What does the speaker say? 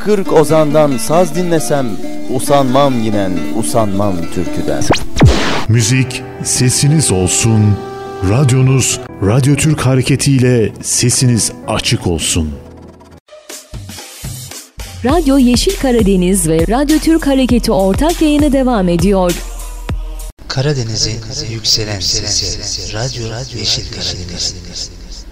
40 ozandan saz dinlesem, usanmam yinen, usanmam türküden. Müzik sesiniz olsun, radyonuz Radyo Türk Hareketi ile sesiniz açık olsun. Radyo Yeşil Karadeniz ve Radyo Türk Hareketi ortak yayını devam ediyor. Karadeniz'in yükselen sesi, Radyo Yeşil Karadeniz.